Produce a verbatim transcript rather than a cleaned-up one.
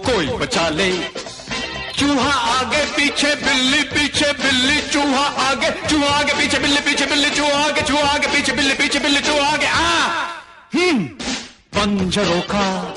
कोई बचा ले। चूहा आगे पीछे बिल्ली पीछे बिल्ली चूहा आगे, चूहा आगे पीछे बिल्ली पीछे बिल्ली चूहा आगे, चूहा आगे पीछे बिल्ली पीछे बिल्ली चूहा आगे। आ हम्म पंजरों का